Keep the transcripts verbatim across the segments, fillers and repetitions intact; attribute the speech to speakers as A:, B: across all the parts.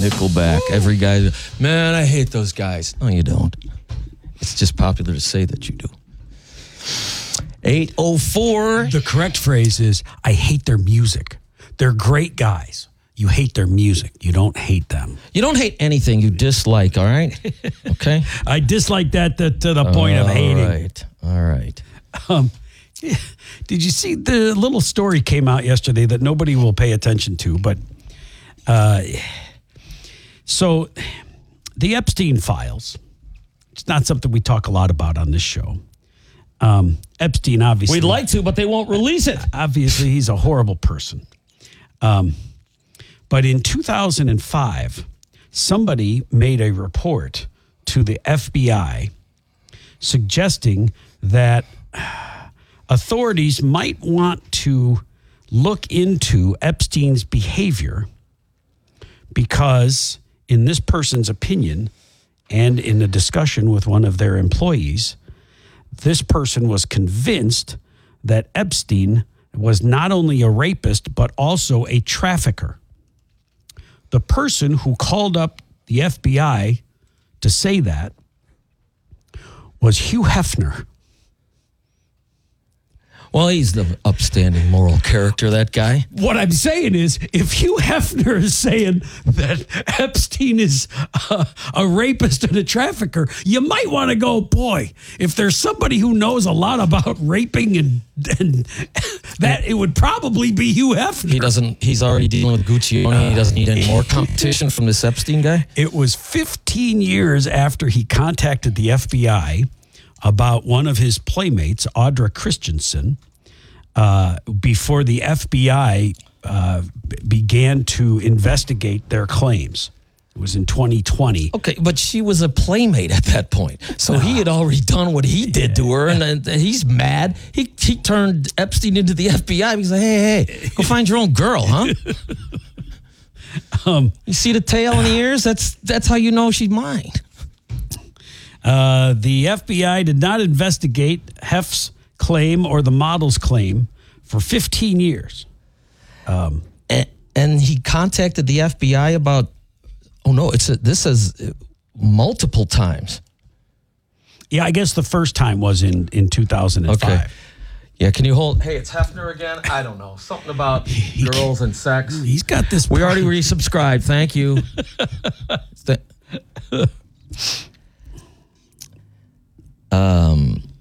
A: Nickelback. Every guy, man, I hate those guys. No, you don't. It's just popular to say that you do. eight oh four.
B: The correct phrase is, I hate their music. They're great guys. You hate their music. You don't hate them.
A: You don't hate anything you dislike, all right? Okay?
B: I dislike that to, to the point of hating.
A: All right. All right.
B: Um, did you see the little story came out yesterday that nobody will pay attention to? But uh, so the Epstein files, it's not something we talk a lot about on this show. Um, Epstein, obviously.
A: We'd like to, but they won't release it.
B: Obviously, he's a horrible person. Um, but in two thousand five, somebody made a report to the F B I suggesting that authorities might want to look into Epstein's behavior because, in this person's opinion, and in a discussion with one of their employees, this person was convinced that Epstein was not only a rapist, but also a trafficker. The person who called up the F B I to say that was Hugh Hefner.
A: Well, he's the upstanding moral character, that guy.
B: What I'm saying is, if Hugh Hefner is saying that Epstein is a, a rapist and a trafficker, you might want to go, boy, if there's somebody who knows a lot about raping and, and that, it would probably be Hugh Hefner.
A: He doesn't, he's already dealing with Gucci. He doesn't need any more competition from this Epstein guy.
B: It was fifteen years after he contacted the F B I about one of his playmates, Audra Christensen, uh, before the F B I uh, began to investigate their claims. It was in twenty twenty.
A: Okay, but she was a playmate at that point. So he had already done what he did to her, and, and he's mad. He he turned Epstein into the F B I. He's like, hey, hey, go find your own girl, huh? um, you see the tail and the ears? That's, that's how you know she's mine.
B: Uh, the F B I did not investigate Hef's claim or the model's claim for fifteen years.
A: Um, and, and he contacted the F B I about, oh no, it's a, this says multiple times.
B: Yeah, I guess the first time was in, in two thousand five. Okay.
A: Yeah, can you hold? Hey, it's Hefner again. I don't know. Something about he, girls and sex.
B: He's got this.
A: We already resubscribed. Thank you. Um,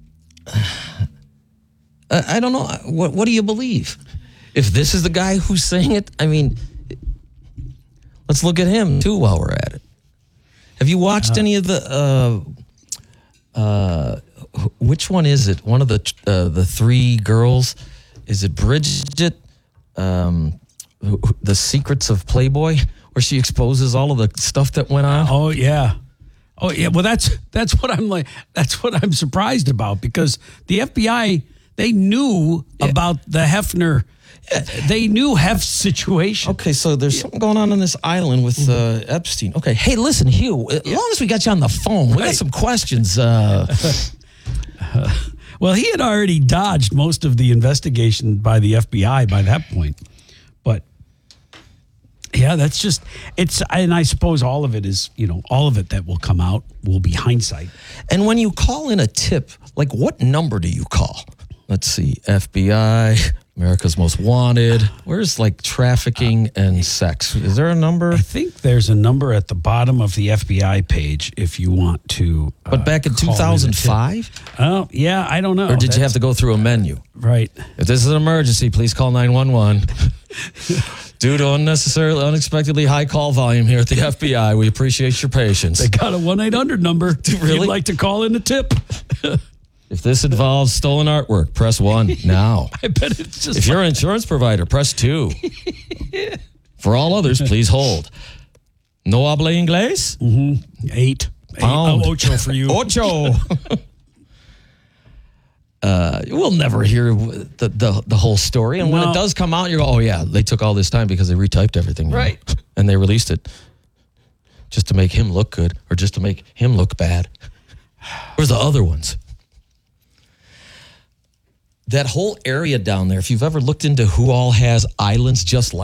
A: I don't know. What What do you believe? If this is the guy who's saying it, I mean, let's look at him too while we're at it. Have you watched uh, any of the? Uh, uh, which one is it? One of the uh, the three girls. Is it Bridget? Um, the Secrets of Playboy, where she exposes all of the stuff that went on.
B: Oh yeah. Oh yeah, well that's that's what I'm like. That's what I'm surprised about, because the F B I, they knew yeah. about the Hefner. They knew Hef's situation.
A: Okay, so there's something going on on this island with uh, Epstein. Okay, hey, listen, Hugh. As long as we got you on the phone, we got some questions. Uh,
B: uh, well, he had already dodged most of the investigation by the F B I by that point, but. Yeah, that's just, it's, and I suppose all of it is, you know, all of it that will come out will be hindsight.
A: And when you call in a tip, like what number do you call? Let's see, F B I, America's Most Wanted. Where's like trafficking and sex? Is there a number?
B: I think there's a number at the bottom of the F B I page if you want to. Uh,
A: but back in two thousand five?
B: Oh, yeah, I don't know.
A: Or did that's, you have to go through a menu?
B: Right.
A: If this is an emergency, please call nine one one. Due to unnecessarily, unexpectedly high call volume here at the F B I, we appreciate your patience.
B: They got a one eight hundred number.
A: Really?
B: If you'd like to call in a tip.
A: If this involves stolen artwork, press one now.
B: I bet it's just.
A: If you're an insurance provider, press two. For all others, please hold. No habla inglés?
B: Mm-hmm. Eight.
A: Pound.
B: Eight. Oh, ocho for you.
A: Ocho. Uh, we'll never hear the, the the whole story. And when
B: no.
A: it does come out, you go, oh, yeah, they took all this time because they retyped everything.
B: Right.
A: Know? And they released it just to make him look good or just to make him look bad. Where's the other ones? That whole area down there, if you've ever looked into who all has islands just like